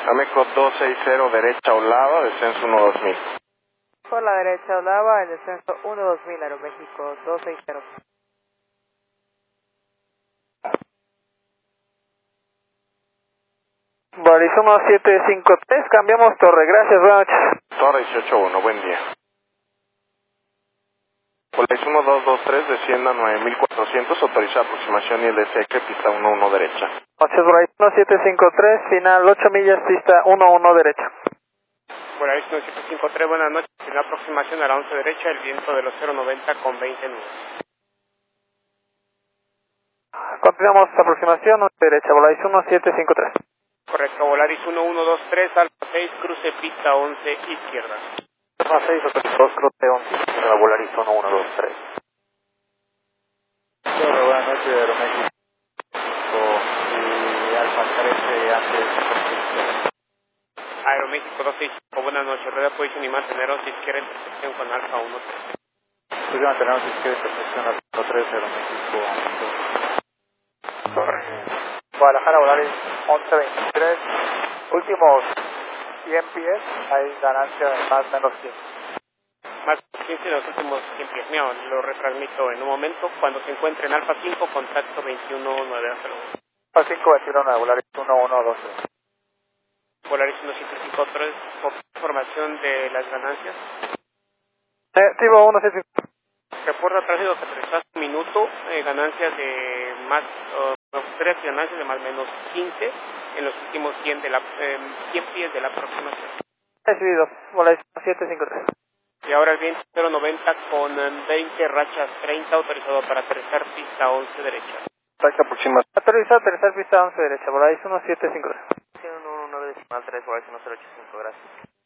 Ameco 260 derecha Olava, descenso 12000. Por la derecha Olava, el descenso 12000, Aeroméxico 260. Volaris 1753, cambiamos torre, gracias, buenas noches. Torre 181, buen día. Volaris 1223, descienda 9400, autoriza aproximación ILSEC, pista 11 derecha. Noches, Volaris 1753, final 8 millas, pista 11 derecha. Volaris 1753, buenas noches, final aproximación a la 11 derecha, el viento de los 090 con 20 nudos. Continuamos aproximación 11 derecha, Volaris 1753. Correcto, Volaris 1123, Alfa 6, cruce pista 11, izquierda. Alfa 6, 2, cruce 11, izquierda, Volaris 1123. Buenas noches, Aeroméxico y Alfa 13 antes. Aeroméxico 265, buenas noches, rueda posición y manteneros izquierda en perfección con Alfa 13. Pues mantenernos izquierda en perfección Alfa 13, Aeroméxico 2. Guadalajara, Volaris 1123, últimos 100 pies, hay ganancia de más o menos 15. Más 15 en los últimos 100 pies. Mío, lo retransmito en un momento. Cuando se encuentre en Alfa 5, contacto 21901. Alfa 5, 21, Volaris 1112. Volaris 1753, información de las ganancias. Tipo 175. Reporta tránsito que aterrizaje un minuto, ganancias de más, ganancias de más o menos 15 en los últimos 100 pies de la aproximación. Recibido, Volaris 1753. Y ahora el viento 090 con 20 rachas 30, autorizado para aterrizar pista 11 derecha. Taxa aproximación. Autorizado aterrizar pista 11 derecha, Volaris 1753. 119 decimal 3, Volaris 1085, gracias.